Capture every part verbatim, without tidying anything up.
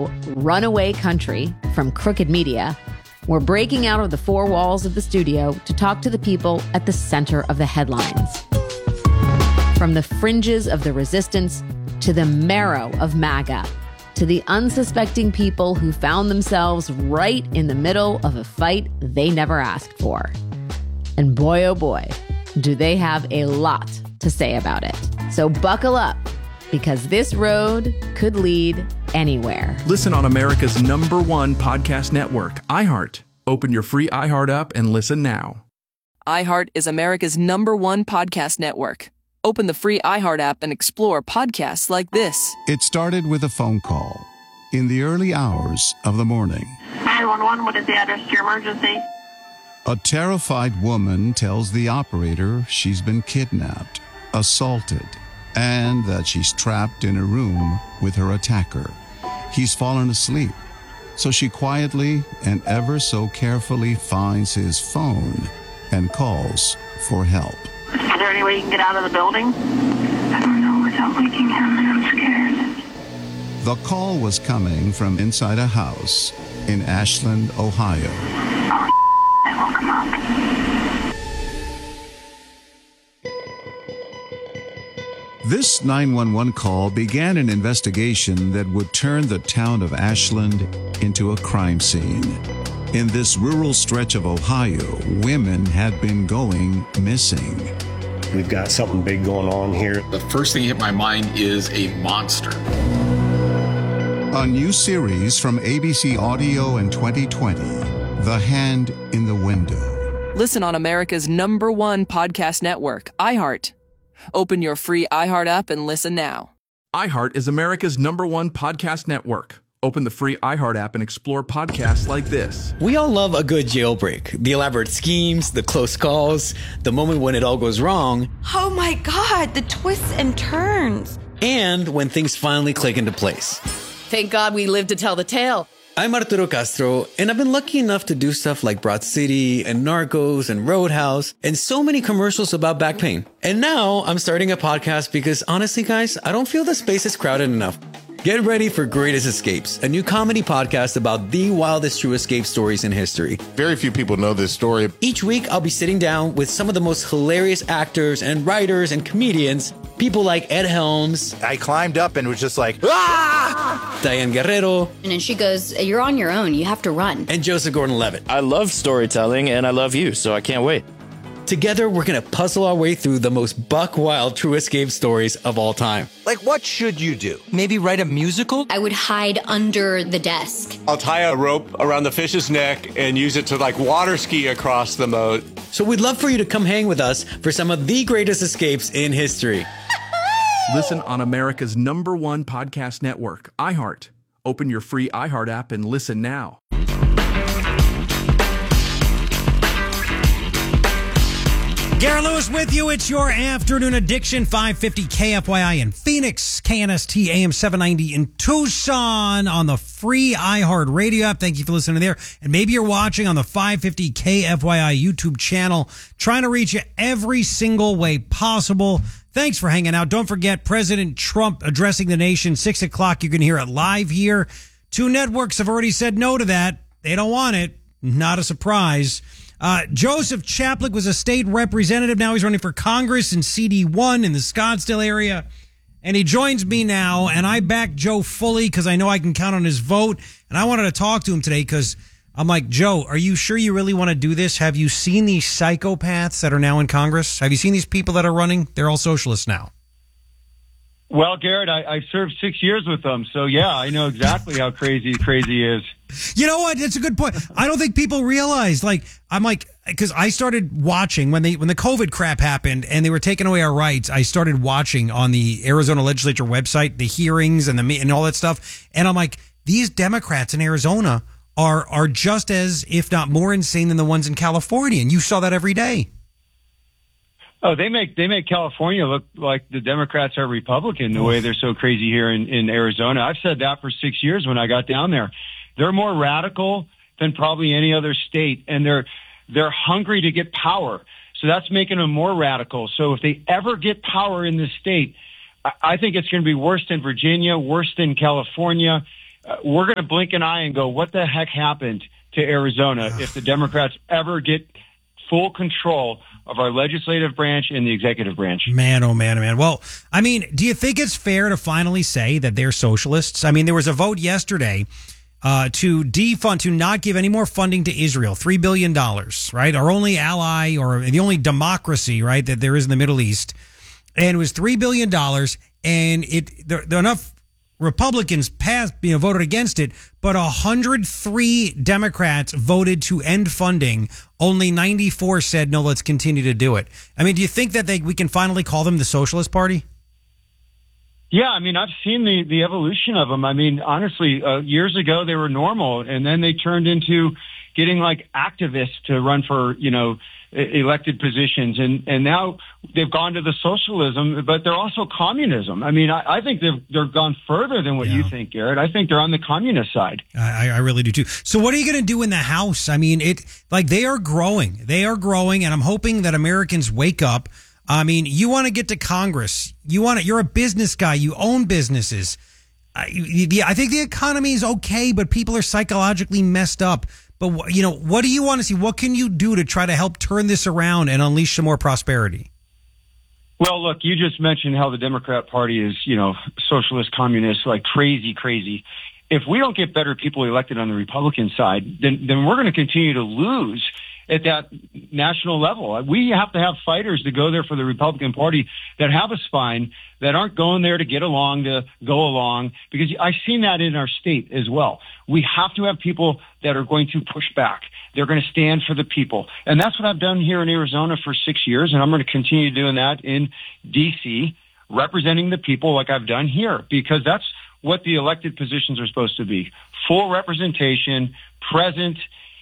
show Runaway Country from Crooked Media, we're breaking out of the four walls of the studio to talk to the people at the center of the headlines. From the fringes of the resistance to the marrow of MAGA, to the unsuspecting people who found themselves right in the middle of a fight they never asked for. And boy, oh boy, do they have a lot to say about it. So buckle up, because this road could lead anywhere. Listen on America's number one podcast network, iHeart. Open your free iHeart app and listen now. iHeart is America's number one podcast network. Open the free iHeart app and explore podcasts like this. It started with a phone call in the early hours of the morning. nine one one, what is the address to your emergency? A terrified woman tells the operator she's been kidnapped, assaulted, and that she's trapped in a room with her attacker. He's fallen asleep, so she quietly and ever so carefully finds his phone and calls for help. Is there any way you can get out of the building? I don't know without waking him, and I'm scared. The call was coming from inside a house in Ashland, Ohio. Oh, I woke him up. This nine one one call began an investigation that would turn the town of Ashland into a crime scene. In this rural stretch of Ohio, women had been going missing. We've got something big going on here. The first thing that hit my mind is a monster. A new series from A B C Audio in twenty twenty, The Hand in the Window. Listen on America's number one podcast network, iHeart. Open your free iHeart app and listen now. iHeart is America's number one podcast network. Open the free iHeart app and explore podcasts like this. We all love a good jailbreak. The elaborate schemes, the close calls, the moment when it all goes wrong. Oh my God, the twists and turns. And when things finally click into place. Thank God we lived to tell the tale. I'm Arturo Castro, and I've been lucky enough to do stuff like Broad City and Narcos and Roadhouse and so many commercials about back pain. And now I'm starting a podcast because honestly, guys, I don't feel the space is crowded enough. Get ready for Greatest Escapes, a new comedy podcast about the wildest true escape stories in history. Very few people know this story. Each week, I'll be sitting down with some of the most hilarious actors and writers and comedians, people like Ed Helms. I climbed up and was just like, ah! Diane Guerrero. And then she goes, you're on your own. You have to run. And Joseph Gordon-Levitt. I love storytelling, and I love you, so I can't wait. Together, we're going to puzzle our way through the most buck-wild true escape stories of all time. Like, what should you do? Maybe write a musical? I would hide under the desk. I'll tie a rope around the fish's neck and use it to, like, water ski across the moat. So we'd love for you to come hang with us for some of the greatest escapes in history. Listen on America's number one podcast network, iHeart. Open your free iHeart app and listen now. Garrett Lewis with you. It's your afternoon addiction. five fifty K F Y I in Phoenix, K N S T A M seven ninety in Tucson on the free iHeart radio app. Thank you for listening there. And maybe you're watching on the five fifty K F Y I YouTube channel, trying to reach you every single way possible. Thanks for hanging out. Don't forget President Trump addressing the nation. Six o'clock. You can hear it live here. Two networks have already said no to that. They don't want it. Not a surprise. Uh, Joseph Chaplik was a state representative. Now he's running for Congress in C D one in the Scottsdale area. And he joins me now, and I back Joe fully because I know I can count on his vote. And I wanted to talk to him today because I'm like, Joe, are you sure you really want to do this? Have you seen these psychopaths that are now in Congress? Have you seen these people that are running? They're all socialists now. Well, Garrett, I, I served six years with them, so yeah, I know exactly how crazy crazy is. You know what? That's a good point. I don't think people realize. Like, I'm like, because I started watching when they when the COVID crap happened and they were taking away our rights. I started watching on the Arizona legislature website the hearings and the and all that stuff, and I'm like, these Democrats in Arizona are are just as, if not more, insane than the ones in California, and you saw that every day. Oh, they make they make California look like the Democrats are Republican the way they're so crazy here in, in Arizona. I've said that for six years when I got down there. They're more radical than probably any other state, and they're they're hungry to get power. So that's making them more radical. So if they ever get power in this state, I, I think it's going to be worse than Virginia, worse than California. uh, we're going to blink an eye and go, what the heck happened to Arizona if the Democrats ever get full control of our legislative branch and the executive branch? Man, oh man, oh man. Well, I mean, do you think it's fair to finally say that they're socialists? I mean, there was a vote yesterday uh, to defund, to not give any more funding to Israel, three billion dollars, right? Our only ally or the only democracy, right, that there is in the Middle East. And it was three billion dollars, and it there, there are enough Republicans passed, you know, voted against it, but one hundred three Democrats voted to end funding. Only ninety-four said, no, let's continue to do it. I mean, do you think that they we can finally call them the Socialist Party? Yeah, I mean, I've seen the, the evolution of them. I mean, honestly, uh, years ago they were normal, and then they turned into getting like activists to run for, you know, elected positions, and and now they've gone to the socialism, but they're also communism. I mean, I, I think they've they're gone further than what yeah. you think, Garrett. I think they're on the communist side. I, I really do too. So what are you going to do in the House? I mean, it like they are growing, they are growing, and I'm hoping that Americans wake up. I mean, you want to get to Congress, you want to, you're a business guy, you own businesses. I, I think the economy is okay, but people are psychologically messed up. But, you know, what do you want to see? What can you do to try to help turn this around and unleash some more prosperity? Well, look, you just mentioned how the Democrat Party is, you know, socialist, communist, like crazy, crazy. If we don't get better people elected on the Republican side, then, then we're going to continue to lose at that national level. We have to have fighters to go there for the Republican Party that have a spine, that aren't going there to get along, to go along, because I've seen that in our state as well. We have to have people that are going to push back. They're going to stand for the people. And that's what I've done here in Arizona for six years, and I'm going to continue doing that in D C, representing the people like I've done here, because that's what the elected positions are supposed to be. Full representation, present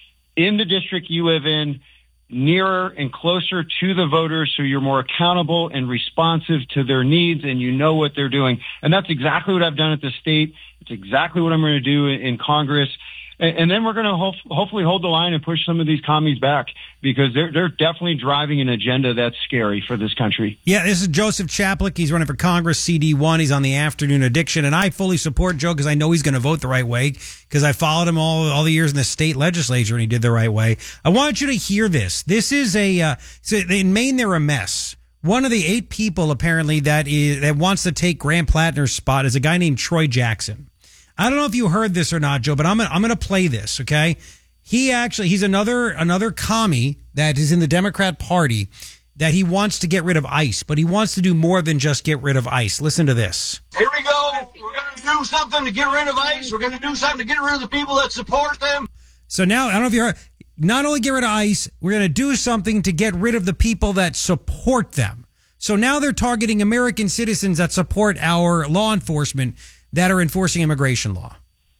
in the district you live in, nearer and closer to the voters, so you're more accountable and responsive to their needs, and you know what they're doing. And that's exactly what I've done at the state. It's exactly what I'm going to do in Congress. And then we're going to ho- hopefully hold the line and push some of these commies back, because they're they're definitely driving an agenda that's scary for this country. Yeah, this is Joseph Chaplik. He's running for Congress, C D one. He's on the Afternoon Addiction. And I fully support Joe because I know he's going to vote the right way, because I followed him all, all the years in the state legislature and he did the right way. I want you to hear this. This is a, uh, so in Maine, they're a mess. One of the eight people apparently that is that wants to take Graham Plattner's spot is a guy named Troy Jackson. I don't know if you heard this or not, Joe, but I'm gonna, I'm going to play this, okay? He actually, he's another another commie that is in the Democrat Party that he wants to get rid of ICE, but he wants to do more than just get rid of ICE. Listen to this. Here we go. We're going to do something to get rid of ICE. We're going to do something to get rid of the people that support them. So now, I don't know if you heard, not only get rid of ICE, we're going to do something to get rid of the people that support them. So now they're targeting American citizens that support our law enforcement that are enforcing immigration law.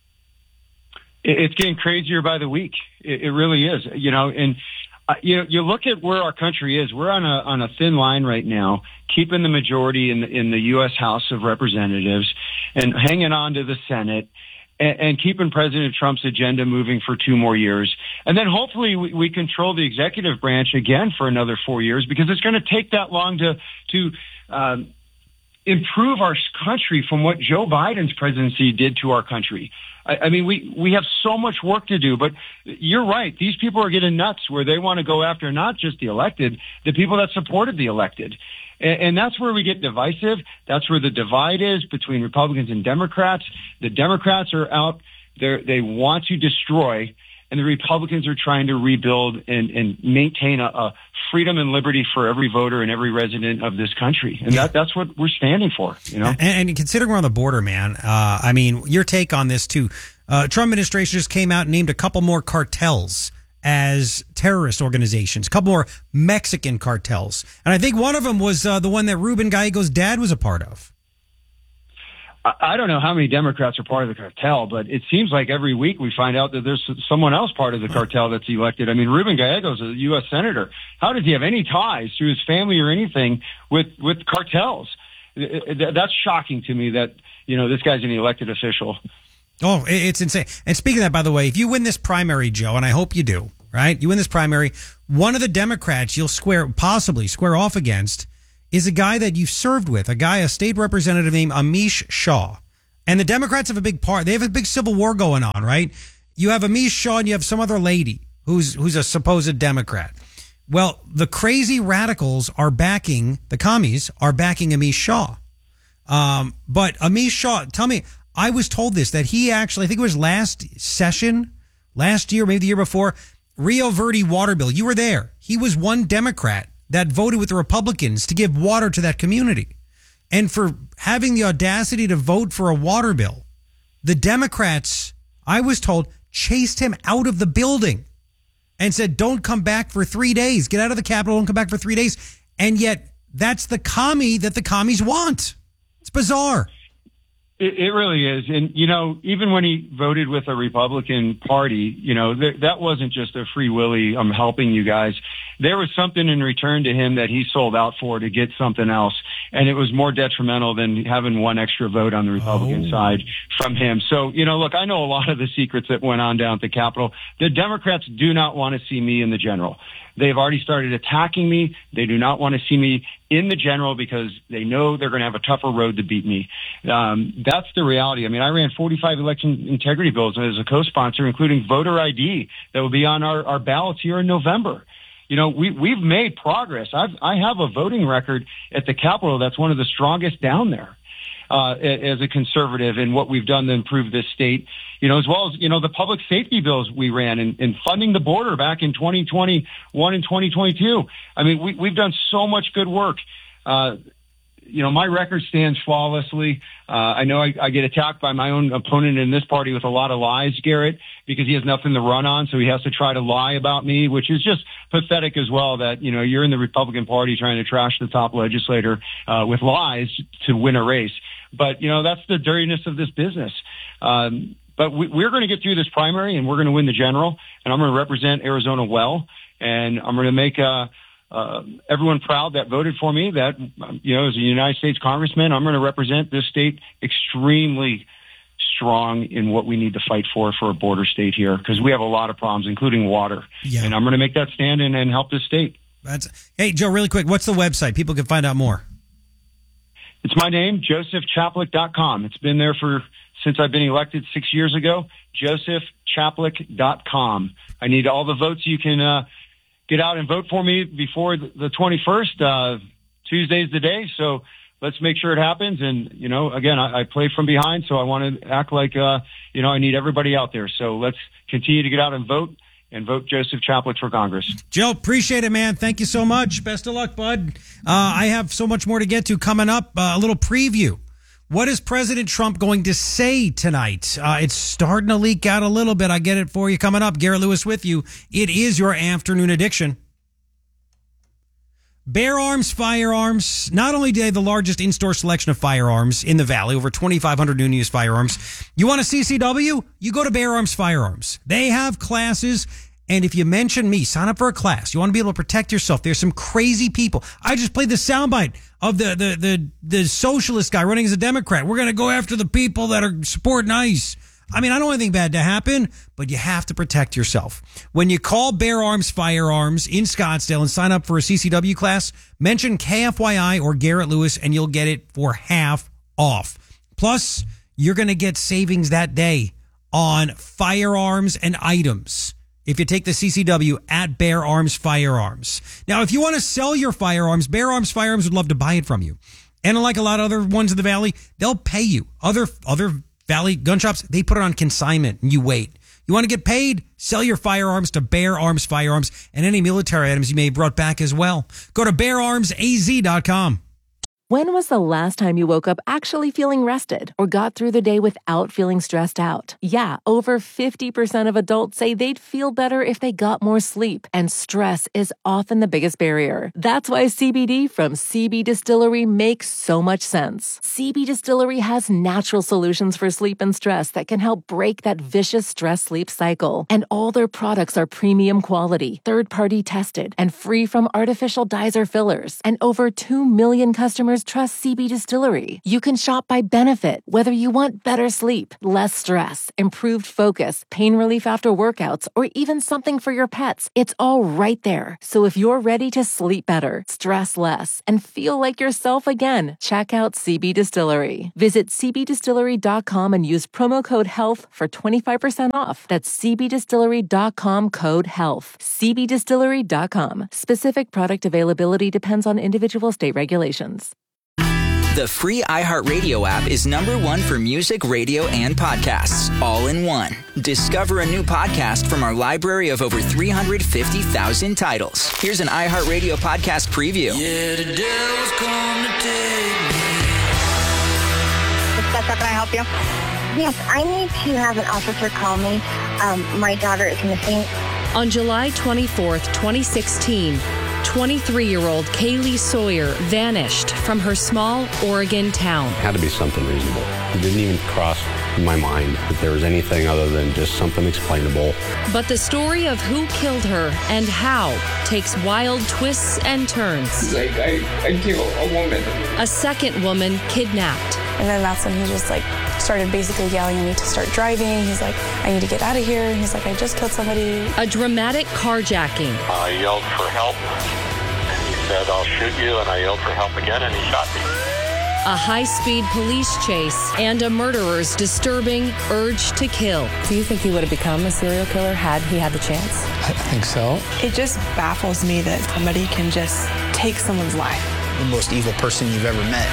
It's getting crazier by the week. It, it really is. You know, and uh, you you look at where our country is. We're on a on a thin line right now, keeping the majority in the, in the U S House of Representatives and hanging on to the Senate, and, and keeping President Trump's agenda moving for two more years. And then hopefully we, we control the executive branch again for another four years, because it's going to take that long to to. Um, improve our country from what Joe Biden's presidency did to our country. I, I mean, we, we have so much work to do, but you're right. These people are getting nuts where they want to go after not just the elected, the people that supported the elected. And, and that's where we get divisive. That's where the divide is between Republicans and Democrats. The Democrats are out there. They want to destroy, and the Republicans are trying to rebuild and, and maintain a, a freedom and liberty for every voter and every resident of this country. And that, that's what we're standing for, you know? And, and considering we're on the border, man, uh, I mean, your take on this too. Uh, Trump administration just came out and named a couple more cartels as terrorist organizations, a couple more Mexican cartels. And I think one of them was uh, the one that Ruben Gallegos' dad was a part of. I don't know how many Democrats are part of the cartel, but it seems like every week we find out that there's someone else part of the cartel that's elected. I mean, Ruben Gallegos is a U S senator. How does he have any ties through his family or anything with, with cartels? That's shocking to me that, you know, this guy's an elected official. Oh, it's insane. And speaking of that, by the way, if you win this primary, Joe, and I hope you do, right? You win this primary, one of the Democrats you'll square, possibly square off against is a guy that you've served with, a guy, a state representative named Amish Shah. And the Democrats have a big part. They have a big civil war going on, right? You have Amish Shaw and you have some other lady who's who's a supposed Democrat. Well, the crazy radicals are backing, the commies are backing Amish Shaw. Um, but Amish Shaw, tell me, I was told this, that he actually, I think it was last session, last year, maybe the year before, Rio Verde water bill. You were there. He was one Democrat that voted with the Republicans to give water to that community. And for having the audacity to vote for a water bill, the Democrats, I was told, chased him out of the building and said, don't come back for three days. Get out of the Capitol and come back for three days. And yet that's the commie that the commies want. It's bizarre. It, it really is. And, you know, even when he voted with a Republican Party, you know, th- that wasn't just a free willy, I'm helping you guys. There was something in return to him that he sold out for to get something else. And it was more detrimental than having one extra vote on the Republican oh. side from him. So, you know, look, I know a lot of the secrets that went on down at the Capitol. The Democrats do not want to see me in the general. They've already started attacking me. They do not want to see me in the general because they know they're going to have a tougher road to beat me. Um, that's the reality. I mean, I ran forty-five election integrity bills as a co-sponsor, including voter I D that will be on our, our ballots here in November. You know, we, we've made progress. I've, I have a voting record at the Capitol that's one of the strongest down there. Uh, as a conservative and what we've done to improve this state, you know, as well as, you know, the public safety bills we ran and, and funding the border back in twenty twenty-one and twenty twenty-two. I mean, we, we've done so much good work. Uh, you know, my record stands flawlessly. Uh, I know I, I get attacked by my own opponent in this party with a lot of lies, Garrett, because he has nothing to run on. So he has to try to lie about me, which is just pathetic as well, that, you know, you're in the Republican Party trying to trash the top legislator uh, with lies to win a race. But, you know, that's the dirtiness of this business. Um, but we, we're going to get through this primary and we're going to win the general, and I'm going to represent Arizona well, and I'm going to make uh, uh, everyone proud that voted for me, that, you know, as a United States congressman, I'm going to represent this state extremely strong in what we need to fight for for a border state here, because we have a lot of problems, including water. Yeah. And I'm going to make that stand and, and help this state. That's, hey, Joe, really quick, what's the website? People can find out more. It's my name, joseph chaplik dot com. It's been there for since I've been elected six years ago, joseph chaplik dot com. I need all the votes you can uh, get out and vote for me before the twenty-first. Uh, Tuesday's the day, so let's make sure it happens. And, you know, again, I, I play from behind, so I want to act like, uh, you know, I need everybody out there. So let's continue to get out and vote. And vote Joseph Chaplik for Congress. Joe, appreciate it, man. Thank you so much. Best of luck, bud. Uh, I have so much more to get to coming up. Uh, a little preview. What is President Trump going to say tonight? Uh, it's starting to leak out a little bit. I get it for you coming up. Garrett Lewis with you. It is your afternoon addiction. Bear Arms Firearms. Not only do they have the largest in-store selection of firearms in the Valley, over twenty-five hundred new use firearms. You want a C C W? You go to Bear Arms Firearms. They have classes, and if you mention me, sign up for a class. You want to be able to protect yourself. There's some crazy people. I just played the soundbite of the the the, the socialist guy running as a Democrat. We're going to go after the people that are supporting ICE. I mean, I don't want anything bad to happen, but you have to protect yourself. When you call Bear Arms Firearms in Scottsdale and sign up for a C C W class, mention K F Y I or Garrett Lewis and you'll get it for half off. Plus, you're going to get savings that day on firearms and items if you take the C C W at Bear Arms Firearms. Now, if you want to sell your firearms, Bear Arms Firearms would love to buy it from you. And like a lot of other ones in the Valley, they'll pay you. Other, other Valley gun shops, they put it on consignment and you wait. You want to get paid? Sell your firearms to Bear Arms Firearms and any military items you may have brought back as well. Go to bear arms a z dot com. When was the last time you woke up actually feeling rested or got through the day without feeling stressed out? Yeah, over fifty percent of adults say they'd feel better if they got more sleep, and stress is often the biggest barrier. That's why C B D from C B Distillery makes so much sense. C B Distillery has natural solutions for sleep and stress that can help break that vicious stress-sleep cycle. And all their products are premium quality, third-party tested, and free from artificial dyes or fillers. And over two million customers customers trust C B Distillery. You can shop by benefit, whether you want better sleep, less stress, improved focus, pain relief after workouts, or even something for your pets. It's all right there. So if you're ready to sleep better, stress less, and feel like yourself again, check out C B Distillery. Visit c b distillery dot com and use promo code HEALTH for twenty-five percent off. That's c b distillery dot com code HEALTH. c b distillery dot com. Specific product availability depends on individual state regulations. The free iHeartRadio app is number one for music, radio, and podcasts, all in one. Discover a new podcast from our library of over three hundred fifty thousand titles. Here's an iHeartRadio podcast preview. Yeah, the devil's come to take me. Can I help you? Yes, I need to have an officer call me. Um, my daughter is missing. On July twenty-fourth, twenty sixteen, twenty-three-year-old Kaylee Sawyer vanished from her small Oregon town. It had to be something reasonable. It didn't even cross my mind that there was anything other than just something explainable. But the story of who killed her and how takes wild twists and turns. He's like, I, I killed a woman. A second woman kidnapped. And then that's when he just like started basically yelling at me to start driving. He's like, I need to get out of here. And he's like, I just killed somebody. A dramatic carjacking. I yelled for help, and he said, I'll shoot you, and I yelled for help again, and he shot me. A high-speed police chase and a murderer's disturbing urge to kill. Do you think he would have become a serial killer had he had the chance? I think so. It just baffles me that somebody can just take someone's life. The most evil person you've ever met.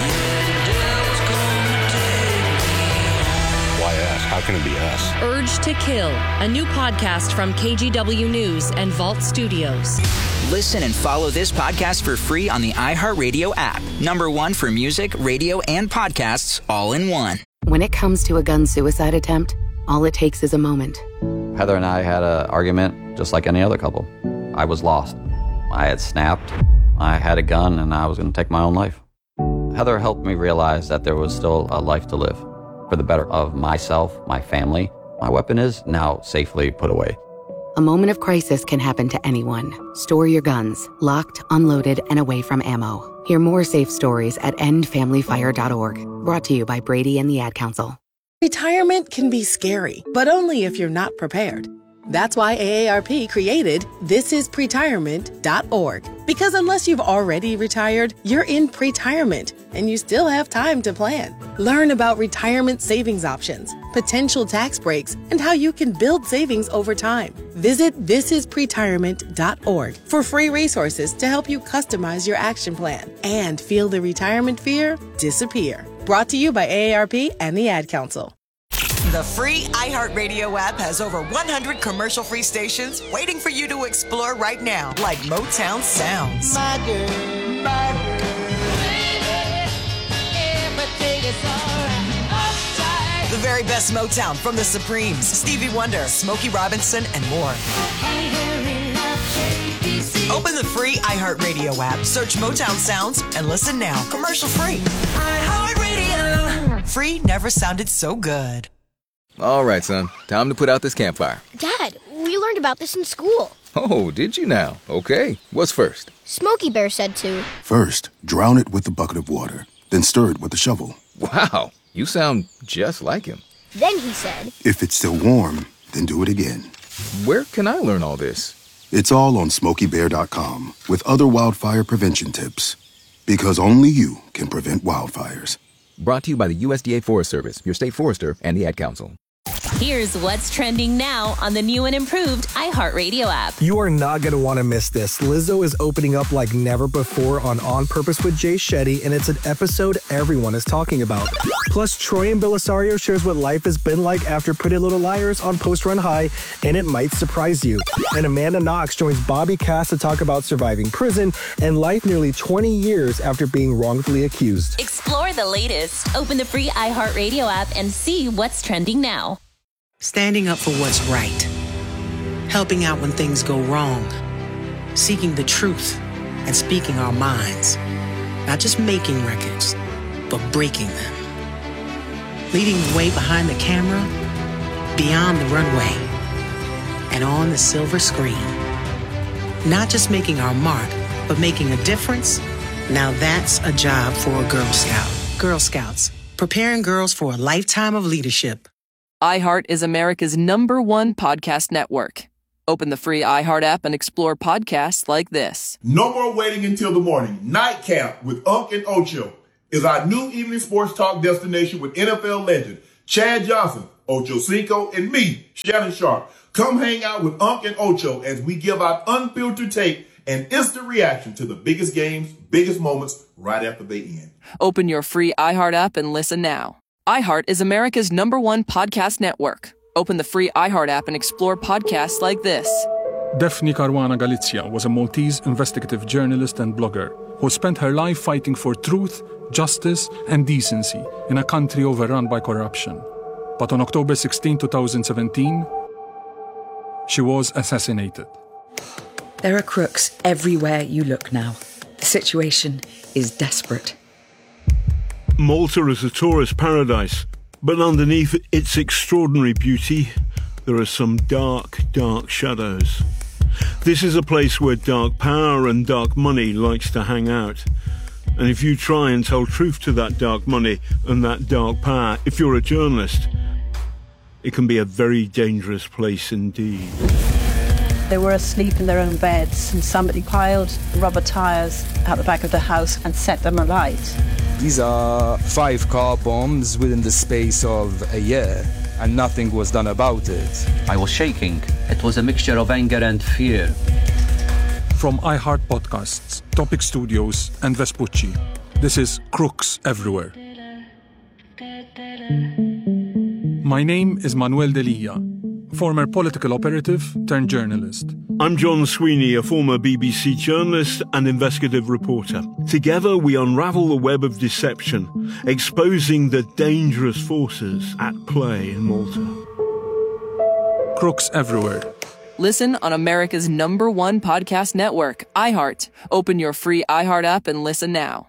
Why us? How can it be us? Urge to Kill, a new podcast from K G W News and Vault Studios. Listen and follow this podcast for free on the iHeartRadio app. Number one for music, radio, and podcasts, all in one. When it comes to a gun suicide attempt, all it takes is a moment. Heather and I had an argument just like any other couple. I was lost. I had snapped. I had a gun, and I was going to take my own life. Heather helped me realize that there was still a life to live for the better of myself, my family. My weapon is now safely put away. A moment of crisis can happen to anyone. Store your guns, locked, unloaded, and away from ammo. Hear more safe stories at end family fire dot org. Brought to you by Brady and the Ad Council. Retirement can be scary, but only if you're not prepared. That's why A A R P created this is pretirement dot org. Because unless you've already retired, you're in pretirement, and you still have time to plan. Learn about retirement savings options, potential tax breaks, and how you can build savings over time. Visit this is pretirement dot org for free resources to help you customize your action plan and feel the retirement fear disappear. Brought to you by A A R P and the Ad Council. The free iHeartRadio app has over one hundred commercial-free stations waiting for you to explore right now, like Motown Sounds. My girl, my girl, baby, everything is all right. Upside. The very best Motown from the Supremes, Stevie Wonder, Smokey Robinson, and more. Open the free iHeartRadio app, search Motown Sounds, and listen now. Commercial-free. iHeartRadio. Free never sounded so good. All right, son. Time to put out this campfire. Dad, we learned about this in school. Oh, did you now? Okay. What's first? Smokey Bear said to. First, drown it with a bucket of water, then stir it with a shovel. Wow, you sound just like him. Then he said. If it's still warm, then do it again. Where can I learn all this? It's all on smokey bear dot com with other wildfire prevention tips. Because only you can prevent wildfires. Brought to you by the U S D A Forest Service, your state forester, and the Ad Council. Here's what's trending now on the new and improved iHeartRadio app. You are not going to want to miss this. Lizzo is opening up like never before on On Purpose with Jay Shetty, and it's an episode everyone is talking about. Plus, Troy and Belisario shares what life has been like after Pretty Little Liars on Post Run High, and it might surprise you. And Amanda Knox joins Bobby Cass to talk about surviving prison and life nearly twenty years after being wrongfully accused. Explore the latest. Open the free iHeartRadio app and see what's trending now. Standing up for what's right. Helping out when things go wrong. Seeking the truth and speaking our minds. Not just making records, but breaking them. Leading the way behind the camera, beyond the runway, and on the silver screen. Not just making our mark, but making a difference Now that's a job for a Girl Scout. Girl Scouts, preparing girls for a lifetime of leadership. iHeart is America's number one podcast network. Open the free iHeart app and explore podcasts like this. No more waiting until the morning. Nightcap with Unc and Ocho is our new evening sports talk destination with N F L legend Chad Johnson, Ocho Cinco, and me, Shannon Sharp. Come hang out with Unc and Ocho as we give out unfiltered take and instant reaction to the biggest games, biggest moments right after they end. Open your free iHeart app and listen now. iHeart is America's number one podcast network. Open the free iHeart app and explore podcasts like this. Daphne Caruana Galizia was a Maltese investigative journalist and blogger who spent her life fighting for truth, justice, and decency in a country overrun by corruption. But on October sixteenth, twenty seventeen, she was assassinated. There are crooks everywhere you look now. The situation is desperate. Malta is a tourist paradise, but underneath its extraordinary beauty, there are some dark, dark shadows. This is a place where dark power and dark money likes to hang out. And if you try and tell truth to that dark money and that dark power, if you're a journalist, it can be a very dangerous place indeed. They were asleep in their own beds and somebody piled rubber tyres out the back of the house and set them alight. These are five car bombs within the space of a year, and nothing was done about it. I was shaking. It was a mixture of anger and fear. From iHeart Podcasts, Topic Studios, and Vespucci, this is Crooks Everywhere. My name is Manuel Delia, former political operative turned journalist. I'm John Sweeney, a former B B C journalist and investigative reporter. Together we unravel the web of deception, exposing the dangerous forces at play in Malta. Crooks Everywhere. Listen on America's number one podcast network, iHeart. Open your free iHeart app and listen now.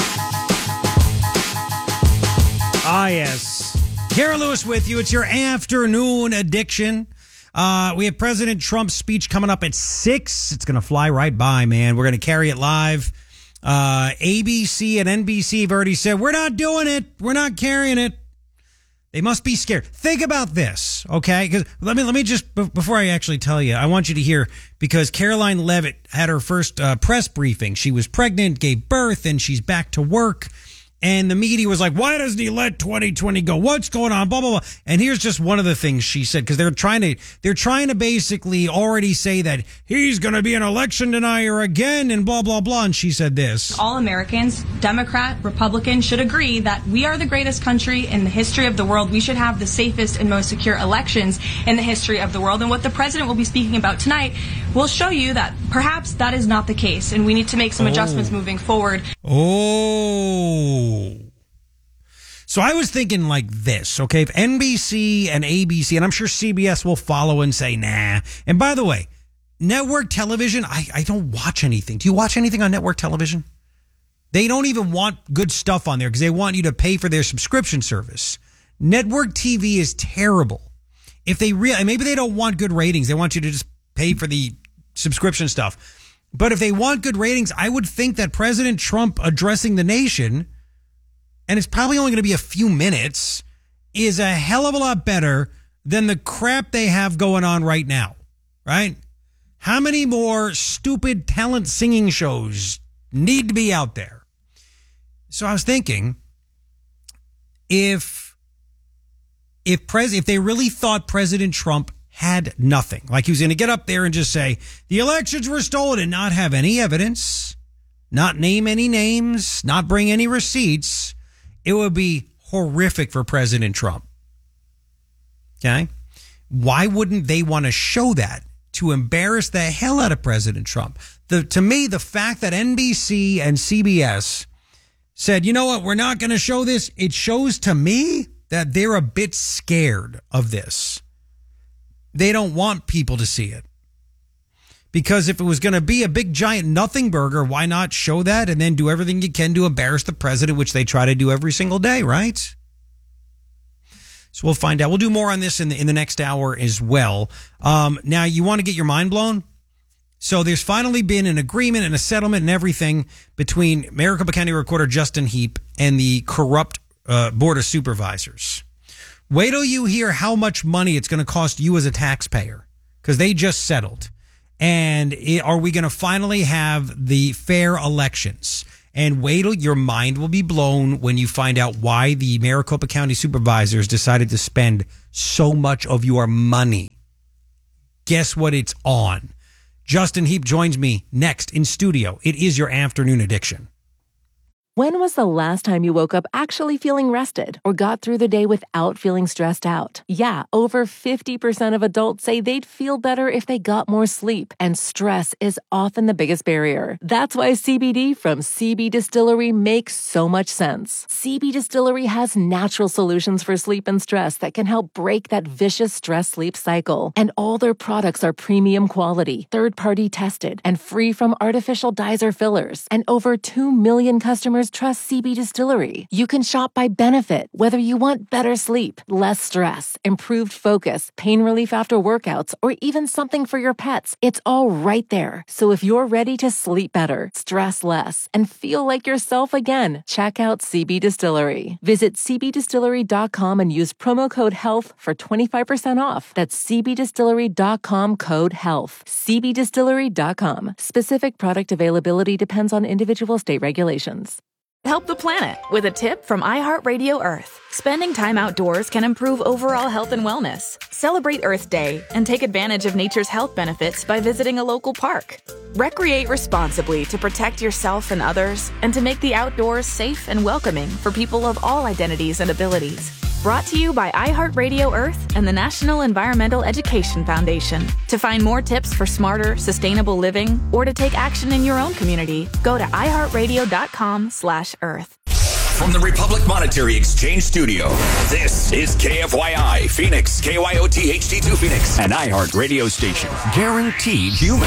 Ah, yes. Kara Lewis with you. It's your afternoon addiction. Uh, we have President Trump's speech coming up at six. It's going to fly right by, man. We're going to carry it live. Uh, A B C and N B C have already said, we're not doing it. We're not carrying it. They must be scared. Think about this, okay? Because let me let me just before I actually tell you, I want you to hear, because Caroline Leavitt had her first uh, press briefing. She was pregnant, gave birth, and she's back to work. And the media was like, why doesn't he let twenty twenty go? What's going on? Blah, blah, blah. And here's just one of the things she said, because they're trying to, they're trying to basically already say that he's going to be an election denier again and blah, blah, blah. And she said this. All Americans, Democrat, Republican, should agree that we are the greatest country in the history of the world. We should have the safest and most secure elections in the history of the world. And what the president will be speaking about tonight will show you that perhaps that is not the case. And we need to make some Oh. adjustments moving forward. Oh. So I was thinking like this, okay? If N B C and A B C, and I'm sure C B S will follow and say, nah. And by the way, network television, I, I don't watch anything. Do you watch anything on network television? They don't even want good stuff on there because they want you to pay for their subscription service. Network T V is terrible. If they really, maybe they don't want good ratings. They want you to just pay for the subscription stuff. But if they want good ratings, I would think that President Trump addressing the nation, and it's probably only going to be a few minutes, is a hell of a lot better than the crap they have going on right now, right? How many more stupid talent singing shows need to be out there? So I was thinking, if if pres if they really thought President Trump had nothing, like he was going to get up there and just say the elections were stolen and not have any evidence, not name any names, not bring any receipts, it would be horrific for President Trump. Okay? Why wouldn't they want to show that to embarrass the hell out of President Trump? The, to me, the fact that N B C and C B S said, you know what, we're not going to show this, it shows to me that they're a bit scared of this. They don't want people to see it. Because if it was going to be a big giant nothing burger, why not show that and then do everything you can to embarrass the president, which they try to do every single day, right? So we'll find out. We'll do more on this in the, in the next hour as well. Um, now, you want to get your mind blown? So there's finally been an agreement and a settlement and everything between Maricopa County Recorder Justin Heap and the corrupt uh, Board of Supervisors. Wait till you hear how much money it's going to cost you as a taxpayer, because they just settled. And it, are we going to finally have the fair elections? And wait till your mind will be blown when you find out why the Maricopa County Supervisors decided to spend so much of your money. Guess what it's on? Justin Heap joins me next in studio. It is your afternoon addiction. When was the last time you woke up actually feeling rested or got through the day without feeling stressed out? Yeah, over fifty percent of adults say they'd feel better if they got more sleep, and stress is often the biggest barrier. That's why C B D from C B Distillery makes so much sense. C B Distillery has natural solutions for sleep and stress that can help break that vicious stress-sleep cycle. And all their products are premium quality, third-party tested, and free from artificial dyes or fillers. And over two million customers trust C B Distillery. You can shop by benefit, whether you want better sleep, less stress, improved focus, pain relief after workouts, or even something for your pets. It's all right there. So if you're ready to sleep better, stress less, and feel like yourself again, check out C B Distillery. Visit c b distillery dot com and use promo code HEALTH for twenty-five percent off. That's c b distillery dot com code HEALTH. c b distillery dot com. Specific product availability depends on individual state regulations. Help the planet with a tip from iHeartRadio Earth. Spending time outdoors can improve overall health and wellness. Celebrate Earth Day and take advantage of nature's health benefits by visiting a local park. Recreate responsibly to protect yourself and others, and to make the outdoors safe and welcoming for people of all identities and abilities. Brought to you by iHeartRadio Earth and the National Environmental Education Foundation. To find more tips for smarter, sustainable living, or to take action in your own community, go to iHeartRadio.com slash Earth. From the Republic Monetary Exchange Studio, this is K F Y I Phoenix, K Y O T H D two Phoenix, an iHeart radio station. Guaranteed human.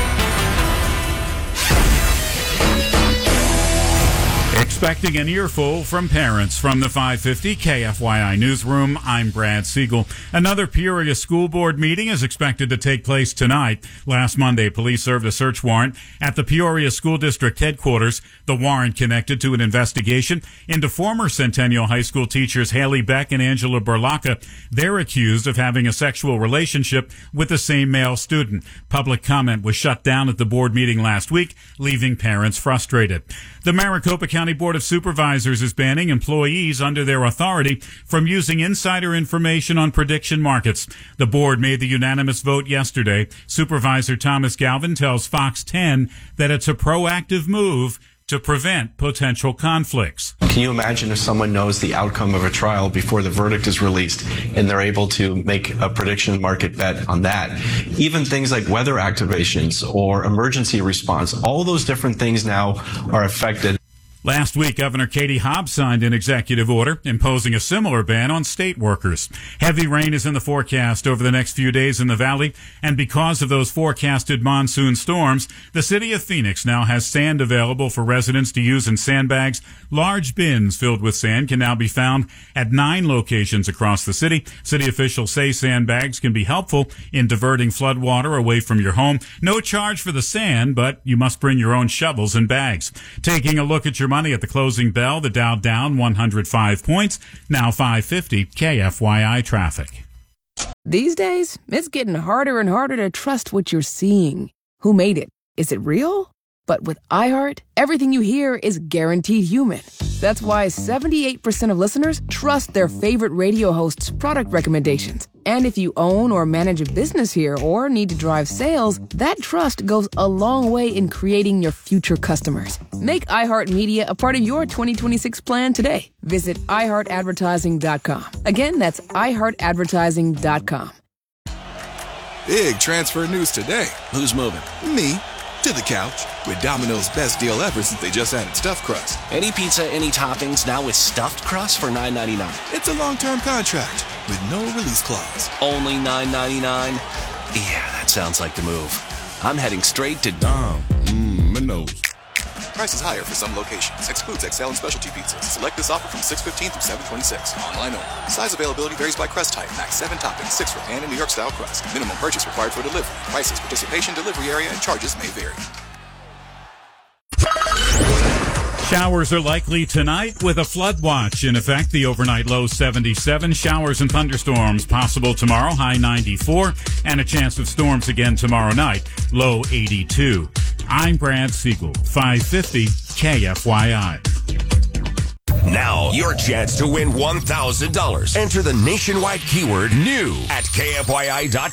Expecting an earful from parents from the five fifty K F Y I Newsroom. I'm Brad Siegel. Another Peoria School Board meeting is expected to take place tonight. Last Monday, police served a search warrant at the Peoria School District headquarters. The warrant connected to an investigation into former Centennial High School teachers Haley Beck and Angela Berlacca. They're accused of having a sexual relationship with the same male student. Public comment was shut down at the board meeting last week, leaving parents frustrated. The Maricopa County Board of Supervisors is banning employees under their authority from using insider information on prediction markets. The board made the unanimous vote yesterday. Supervisor Thomas Galvin tells Fox ten that it's a proactive move to prevent potential conflicts. Can you imagine if someone knows the outcome of a trial before the verdict is released and they're able to make a prediction market bet on that? Even things like weather activations or emergency response, all those different things now are affected. Last week, Governor Katie Hobbs signed an executive order imposing a similar ban on state workers. Heavy rain is in the forecast over the next few days in the valley, and because of those forecasted monsoon storms, the city of Phoenix now has sand available for residents to use in sandbags. Large bins filled with sand can now be found at nine locations across the city. City officials say sandbags can be helpful in diverting floodwater away from your home. No charge for the sand, but you must bring your own shovels and bags. Taking a look at your money at the closing bell, the Dow down one hundred five points, now five fifty. K F Y I traffic. These days, it's getting harder and harder to trust what you're seeing. Who made it? Is it real? But with iHeart, everything you hear is guaranteed human. That's why seventy-eight percent of listeners trust their favorite radio host's product recommendations. And if you own or manage a business here or need to drive sales, that trust goes a long way in creating your future customers. Make iHeartMedia a part of your twenty twenty-six plan today. Visit i heart advertising dot com. Again, that's i heart advertising dot com. Big transfer news today. Who's moving? Me. To the couch with Domino's best deal ever since they just added stuffed crust. Any pizza, any toppings, now with stuffed crust for nine ninety-nine. It's a long-term contract with no release clause. Only nine ninety-nine? Yeah, that sounds like the move. I'm heading straight to Dom. Mmm, my nose. Prices higher for some locations. Excludes Excel and specialty pizzas. Select this offer from six fifteen through seven twenty-six. Online only. Size availability varies by crust type. Max seven toppings, six for pan and New York style crust. Minimum purchase required for delivery. Prices, participation, delivery area, and charges may vary. Showers are likely tonight with a flood watch in effect. The overnight low seventy-seven. Showers and thunderstorms possible tomorrow, high ninety-four. And a chance of storms again tomorrow night, low eighty-two. I'm Brad Siegel, five fifty K F Y I. Now, your chance to win one thousand dollars. Enter the nationwide keyword new at K F Y I dot